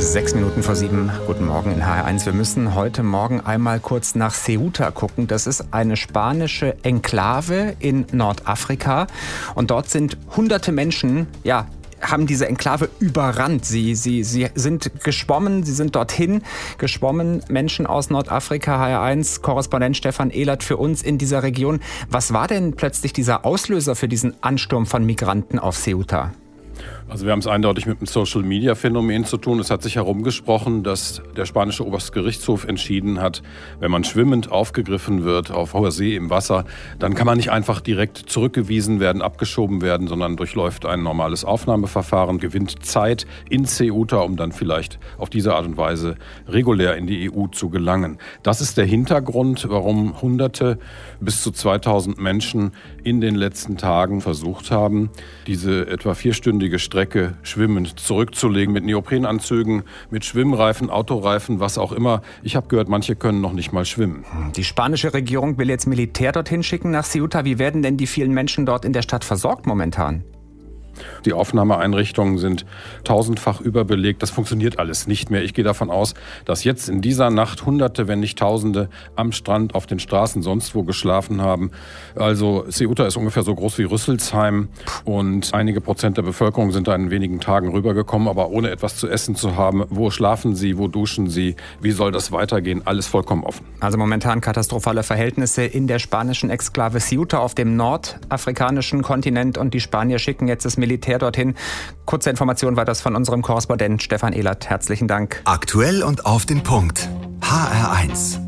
6:06. Guten Morgen in HR1. Wir müssen heute Morgen einmal kurz nach Ceuta gucken. Das ist eine spanische Enklave in Nordafrika. Und dort sind hunderte Menschen, haben diese Enklave überrannt. Sie sind geschwommen, sie sind dorthin geschwommen. Menschen aus Nordafrika, HR1, Korrespondent Stefan Ehlert für uns in dieser Region. Was war denn plötzlich dieser Auslöser für diesen Ansturm von Migranten auf Ceuta? Also wir haben es eindeutig mit einem Social-Media-Phänomen zu tun. Es hat sich herumgesprochen, dass der spanische Obergerichtshof entschieden hat, wenn man schwimmend aufgegriffen wird auf hoher See im Wasser, dann kann man nicht einfach direkt zurückgewiesen werden, abgeschoben werden, sondern durchläuft ein normales Aufnahmeverfahren, gewinnt Zeit in Ceuta, um dann vielleicht auf diese Art und Weise regulär in die EU zu gelangen. Das ist der Hintergrund, warum Hunderte bis zu 2000 Menschen in den letzten Tagen versucht haben, diese etwa 4-stündige Strecke schwimmend zurückzulegen mit Neoprenanzügen, mit Schwimmreifen, Autoreifen, was auch immer. Ich habe gehört, manche können noch nicht mal schwimmen. Die spanische Regierung will jetzt Militär dorthin schicken nach Ceuta. Wie werden denn die vielen Menschen dort in der Stadt versorgt momentan? Die Aufnahmeeinrichtungen sind tausendfach überbelegt. Das funktioniert alles nicht mehr. Ich gehe davon aus, dass jetzt in dieser Nacht Hunderte, wenn nicht Tausende am Strand, auf den Straßen, sonst wo geschlafen haben. Also Ceuta ist ungefähr so groß wie Rüsselsheim und einige Prozent der Bevölkerung sind da in wenigen Tagen rübergekommen, aber ohne etwas zu essen zu haben. Wo schlafen sie? Wo duschen sie? Wie soll das weitergehen? Alles vollkommen offen. Also momentan katastrophale Verhältnisse in der spanischen Exklave Ceuta auf dem nordafrikanischen Kontinent und die Spanier schicken jetzt das Militär dorthin. Kurze Information war das von unserem Korrespondent Stefan Ehlert. Herzlichen Dank. Aktuell und auf den Punkt. HR1.